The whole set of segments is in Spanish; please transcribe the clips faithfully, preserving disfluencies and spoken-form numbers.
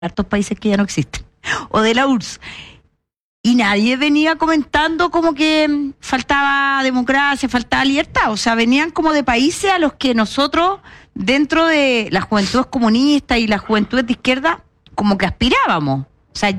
hartos países que ya no existen, o de la U R S S. Y nadie venía comentando como que faltaba democracia, faltaba libertad. O sea, venían como de países a los que nosotros, dentro de las juventudes comunistas y las juventudes de izquierda, como que aspirábamos. O sea,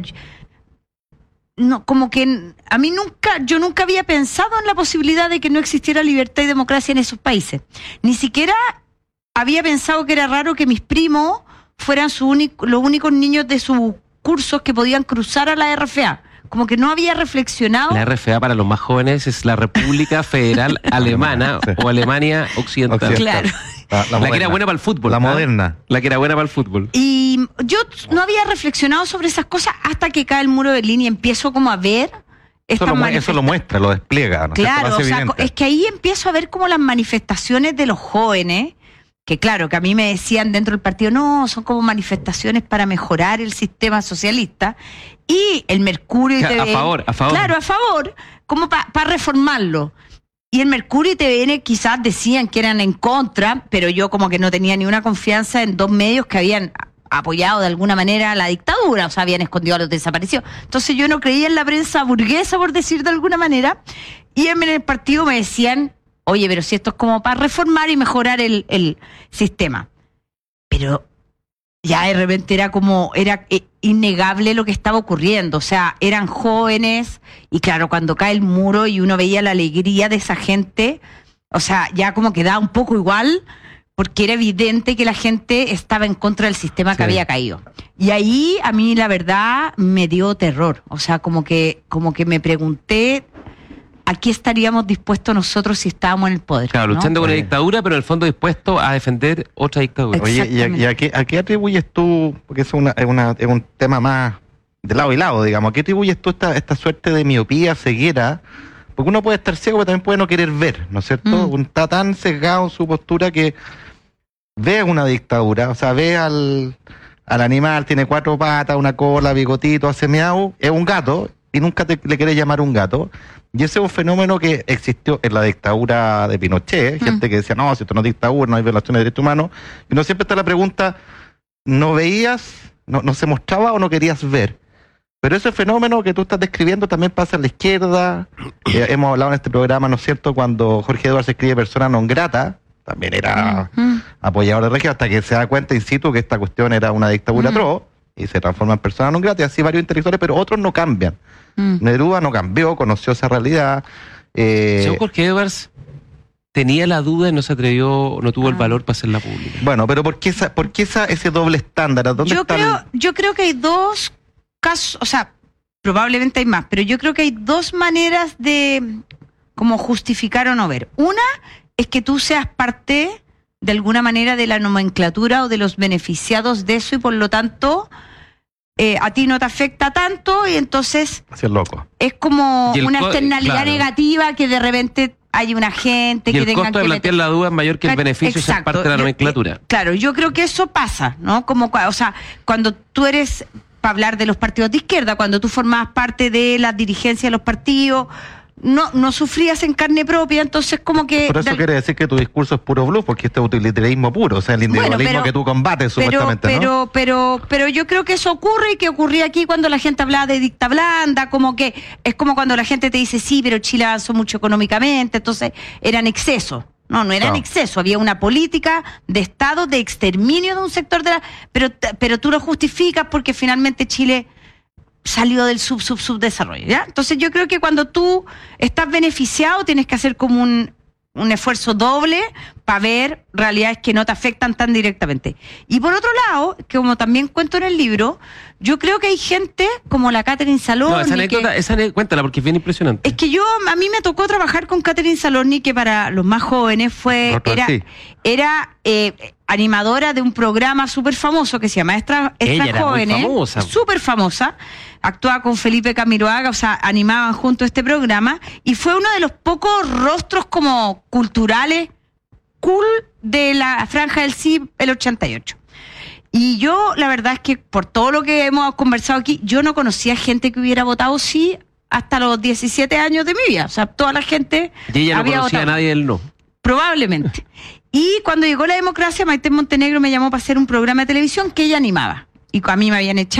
no, como que a mí nunca, yo nunca había pensado en la posibilidad de que no existiera libertad y democracia en esos países. Ni siquiera había pensado que era raro que mis primos fueran su único, los únicos niños de sus cursos que podían cruzar a la R F A. Como que no había reflexionado. La R F A para los más jóvenes es la República Federal Alemana sí. o Alemania Occidental. Claro. La, la, la que era buena para el fútbol. La ¿eh? moderna. La que era buena para el fútbol. Y yo no había reflexionado sobre esas cosas hasta que cae el muro de Berlín y empiezo como a ver Eso lo, eso lo muestra, lo despliega. ¿no? Claro, lo o sea, evidente. es que ahí empiezo a ver como las manifestaciones de los jóvenes, que claro, que a mí me decían dentro del partido, no, son como manifestaciones para mejorar el sistema socialista, y el Mercurio y T V N... A favor, a favor. Claro, a favor, como para pa reformarlo. Y el Mercurio y T V N quizás decían que eran en contra, pero yo como que no tenía ni una confianza en dos medios que habían apoyado de alguna manera la dictadura, o sea, habían escondido a los desaparecidos. Entonces yo no creía en la prensa burguesa, por decir de alguna manera, y en el partido me decían, oye, pero si esto es como para reformar y mejorar el, el sistema. Pero ya de repente era como, era innegable lo que estaba ocurriendo. O sea, eran jóvenes y claro, cuando cae el muro y uno veía la alegría de esa gente, o sea, ya como que da un poco igual, porque era evidente que la gente estaba en contra del sistema que sí. había caído. Y ahí a mí la verdad me dio terror. O sea, como que, como que me pregunté, ¿a qué estaríamos dispuestos nosotros si estábamos en el poder? Claro, ¿no? luchando con la dictadura, pero en el fondo dispuesto a defender otra dictadura. Oye, ¿y, a, y a, qué, a qué atribuyes tú, porque es, una, es, una, es un tema más de lado y lado, digamos, ¿a qué atribuyes tú esta, esta suerte de miopía, ceguera? Porque uno puede estar ciego, pero también puede no querer ver, ¿no es cierto? Mm. Uno está tan sesgado en su postura que ve una dictadura, o sea, ve al, al animal, tiene cuatro patas, una cola, bigotito, hace miau, es un gato, y nunca te, le quieres llamar un gato. Y ese es un fenómeno que existió en la dictadura de Pinochet, mm. gente que decía, no, si esto no es dictadura, no hay violaciones de derechos humanos. Y no siempre está la pregunta, ¿no veías, no, no se mostraba o no querías ver? Pero ese fenómeno que tú estás describiendo también pasa en la izquierda. Eh, hemos hablado en este programa, ¿no es cierto?, cuando Jorge Edwards escribe Persona non grata, también era mm. apoyador de régimen, hasta que se da cuenta in situ que esta cuestión era una dictadura mm. atroz, y se transforma en Persona non grata, y así varios intelectuales, pero otros no cambian. Mm. Neruda no cambió, conoció esa realidad. Eh, Señor Jorge Edwards tenía la duda y no se atrevió, no tuvo ah. el valor para hacerla pública. Bueno, pero ¿por qué, esa, por qué esa, ese doble estándar? ¿Dónde yo, está creo, el... yo creo que hay dos casos, o sea, probablemente hay más, pero yo creo que hay dos maneras de como justificar o no ver. Una es que tú seas parte de alguna manera de la nomenclatura o de los beneficiados de eso y por lo tanto eh, a ti no te afecta tanto y entonces Así es loco. Es como una co- externalidad claro. negativa que de repente hay una gente y que el tenga costo que de plantear meter... la duda es mayor que el beneficio de ser parte de la nomenclatura. Yo, claro, yo creo que eso pasa, ¿no? Como, o sea, cuando tú eres, para hablar de los partidos de izquierda, cuando tú formabas parte de la dirigencia de los partidos, no, no sufrías en carne propia, entonces como que... Por eso de... quiere decir que tu discurso es puro bluff, porque este es utilitarismo puro, o sea, el individualismo bueno, pero, que tú combates pero, supuestamente, pero, ¿no? Pero, pero, pero yo creo que eso ocurre y que ocurría aquí cuando la gente hablaba de dicta blanda, como que es como cuando la gente te dice, sí, pero Chile avanzó mucho económicamente, entonces eran excesos. No, no era en no. exceso, había una política de Estado de exterminio de un sector de la... Pero, pero tú lo justificas porque finalmente Chile salió del sub, sub, subdesarrollo, ¿ya? Entonces yo creo que cuando tú estás beneficiado tienes que hacer como un, un esfuerzo doble para ver realidades que no te afectan tan directamente. Y por otro lado, que como también cuento en el libro, yo creo que hay gente como la Catherine Salorni... No, esa anécdota, que, esa anécdota, cuéntala porque es bien impresionante. Es que yo, a mí me tocó trabajar con Catherine Salorni, que para los más jóvenes fue... Otro era sí. era eh, animadora de un programa súper famoso que se llama Extra, Extra Ella era Jóvenes. muy famosa. Súper famosa. Actuaba con Felipe Camiroaga, o sea, animaban junto este programa. Y fue uno de los pocos rostros como culturales cool de la franja del sí el ochenta y ocho. Y yo, la verdad es que por todo lo que hemos conversado aquí, yo no conocía gente que hubiera votado sí hasta los diecisiete años de mi vida. O sea, toda la gente Y ella no había conocía votado. a nadie del no. Probablemente. Y cuando llegó la democracia, Maite Montenegro me llamó para hacer un programa de televisión que ella animaba. y a mí me habían echado.